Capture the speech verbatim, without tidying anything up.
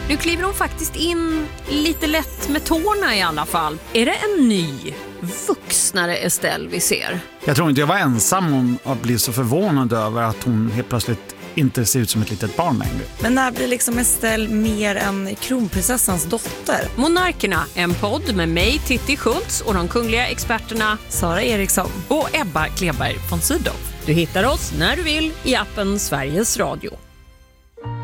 Nu kliver hon faktiskt in lite lätt med tårna i alla fall. Är det en ny, vuxnare Estelle vi ser? Jag tror inte jag var ensam om att bli så förvånad över att hon helt plötsligt inte ser ut som ett litet barn längre. Men när blir liksom Estelle mer än kronprinsessans dotter? Monarkerna, en podd med mig, Titti Schultz, och de kungliga experterna Sara Eriksson och Ebba Kleberg von Sydow. Du hittar oss när du vill i appen Sveriges Radio.